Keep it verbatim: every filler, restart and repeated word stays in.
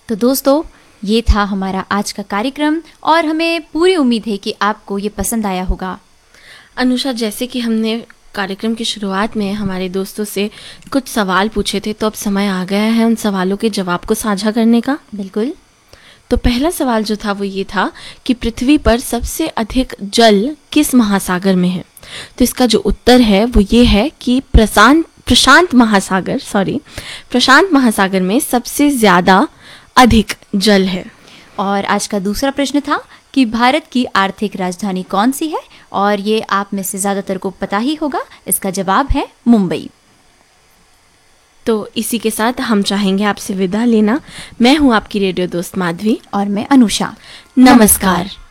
तो दोस्तों, ये था हमारा आज का कार्यक्रम और हमें पूरी उम्मीद है कि आपको ये पसंद आया होगा। अनुषा, जैसे कि हमने कार्यक्रम की शुरुआत में हमारे दोस्तों से कुछ सवाल पूछे थे, तो अब समय आ गया है उन सवालों के जवाब को साझा करने का। बिल्कुल। तो पहला सवाल जो था वो ये था कि पृथ्वी पर सबसे अधिक जल किस महासागर में है। तो इसका जो उत्तर है वो ये है कि प्रशांत प्रशांत महासागर सॉरी प्रशांत महासागर में सबसे ज़्यादा अधिक जल है। और आज का दूसरा प्रश्न था कि भारत की आर्थिक राजधानी कौन सी है, और ये आप में से ज़्यादातर को पता ही होगा। इसका जवाब है मुंबई। तो इसी के साथ हम चाहेंगे आपसे विदा लेना। मैं हूँ आपकी रेडियो दोस्त माधवी और मैं अनुषा। नमस्कार।